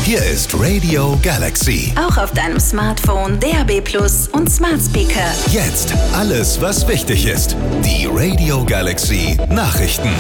Hier ist Radio Galaxy. Auch auf deinem Smartphone, DAB+ und Smart Speaker. Jetzt alles, was wichtig ist. Die Radio Galaxy Nachrichten.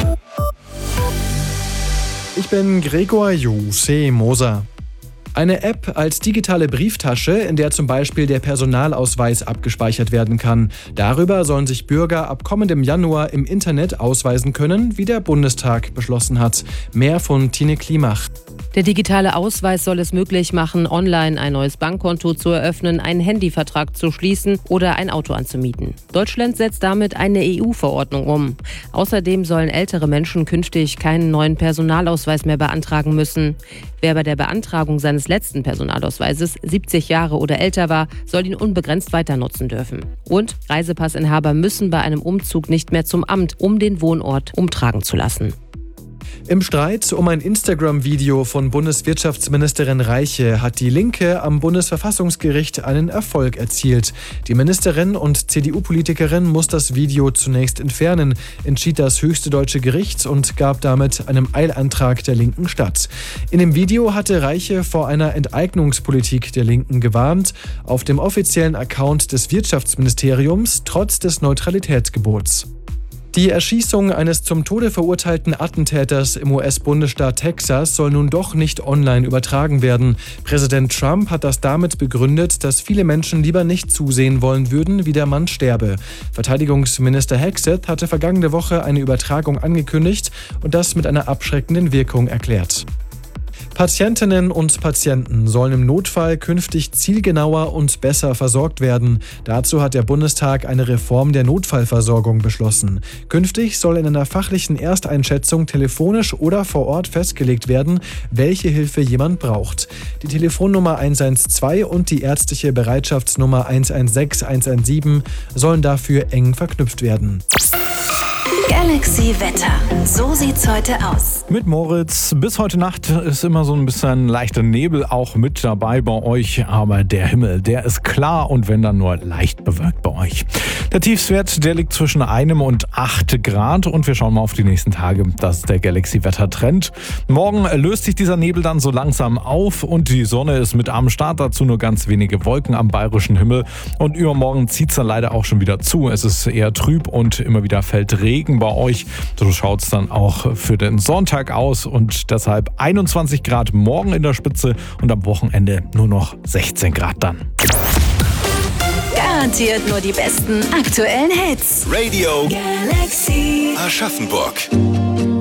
Ich bin Gregor Moser. Eine App als digitale Brieftasche, in der zum Beispiel der Personalausweis abgespeichert werden kann. Darüber sollen sich Bürger ab kommendem Januar im Internet ausweisen können, wie der Bundestag beschlossen hat. Mehr von Tine Klimach. Der digitale Ausweis soll es möglich machen, online ein neues Bankkonto zu eröffnen, einen Handyvertrag zu schließen oder ein Auto anzumieten. Deutschland setzt damit eine EU-Verordnung um. Außerdem sollen ältere Menschen künftig keinen neuen Personalausweis mehr beantragen müssen. Wer bei der Beantragung seines letzten Personalausweises 70 Jahre oder älter war, soll ihn unbegrenzt weiter nutzen dürfen. Und Reisepassinhaber müssen bei einem Umzug nicht mehr zum Amt, um den Wohnort umtragen zu lassen. Im Streit um ein Instagram-Video von Bundeswirtschaftsministerin Reiche hat die Linke am Bundesverfassungsgericht einen Erfolg erzielt. Die Ministerin und CDU-Politikerin muss das Video zunächst entfernen, entschied das höchste deutsche Gericht und gab damit einem Eilantrag der Linken statt. In dem Video hatte Reiche vor einer Enteignungspolitik der Linken gewarnt, auf dem offiziellen Account des Wirtschaftsministeriums trotz des Neutralitätsgebots. Die Erschießung eines zum Tode verurteilten Attentäters im US-Bundesstaat Texas soll nun doch nicht online übertragen werden. Präsident Trump hat das damit begründet, dass viele Menschen lieber nicht zusehen wollen würden, wie der Mann sterbe. Verteidigungsminister Hexeth hatte vergangene Woche eine Übertragung angekündigt und das mit einer abschreckenden Wirkung erklärt. Patientinnen und Patienten sollen im Notfall künftig zielgenauer und besser versorgt werden. Dazu hat der Bundestag eine Reform der Notfallversorgung beschlossen. Künftig soll in einer fachlichen Ersteinschätzung telefonisch oder vor Ort festgelegt werden, welche Hilfe jemand braucht. Die Telefonnummer 112 und die ärztliche Bereitschaftsnummer 116 117 sollen dafür eng verknüpft werden. Galaxy Wetter. So sieht's heute aus. Mit Moritz. Bis heute Nacht ist immer so ein bisschen leichter Nebel auch mit dabei bei euch. Aber der Himmel, der ist klar und wenn dann nur leicht bewölkt bei euch. Der Tiefstwert, der liegt zwischen 1 und 8 Grad. Und wir schauen mal auf die nächsten Tage. Das ist der Galaxy-Wetter-Trend. Morgen löst sich dieser Nebel dann so langsam auf und die Sonne ist mit am Start. Dazu nur ganz wenige Wolken am bayerischen Himmel. Und übermorgen zieht es dann leider auch schon wieder zu. Es ist eher trüb und immer wieder fällt Regen bei euch. So schaut es dann auch für den Sonntag aus und deshalb 21 Grad morgen in der Spitze und am Wochenende nur noch 16 Grad dann. Garantiert nur die besten aktuellen Hits. Radio Galaxy Aschaffenburg.